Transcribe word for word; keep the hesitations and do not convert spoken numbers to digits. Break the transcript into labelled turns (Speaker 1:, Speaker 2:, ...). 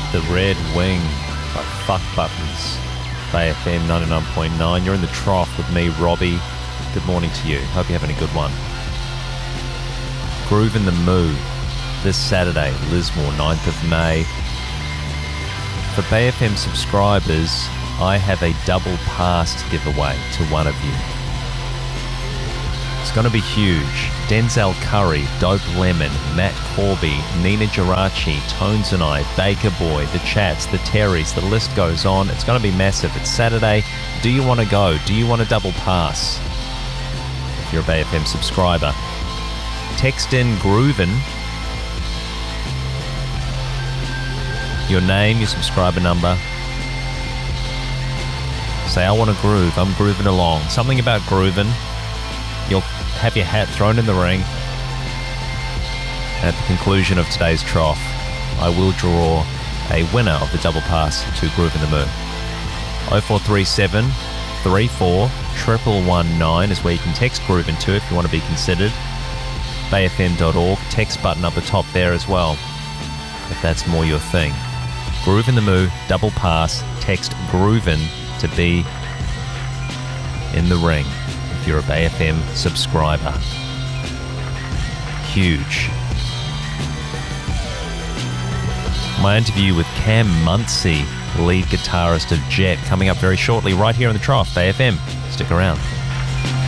Speaker 1: The Red Wing by Fuck Buttons. Bay F M ninety-nine point nine. You're in the trough with me, Robbie. Good morning to you. Hope you're having a good one. Groove in the Moo this Saturday, Lismore, ninth of May. For Bay F M subscribers, I have a double pass to give away to one of you. It's going to be huge. Denzel Curry, Dope Lemon, Matt Corby, Nina Geraci, Tones and I, Baker Boy, The Chats, The Terrys, the list goes on. It's going to be massive. It's Saturday. Do you want to go? Do you want a double pass? If you're a Bay F M subscriber, text in Groovin, your name, your subscriber number. Say, I want to groove. I'm grooving along. Something about grooving. You'll have your hat thrown in the ring. At the conclusion of today's trough, I will draw a winner of the double pass to Groove in the Moo. oh four three seven, three four, one one one nine is where you can text Groove into if you want to be considered. bay f m dot org, text button up the top there as well, if that's more your thing. Groove in the Moo, double pass, text Groovin to be in the ring. If you're a Bay F M subscriber. Huge. My interview with Cam Muncie, lead guitarist of Jet, coming up very shortly right here on the Trough, Bay F M. Stick around.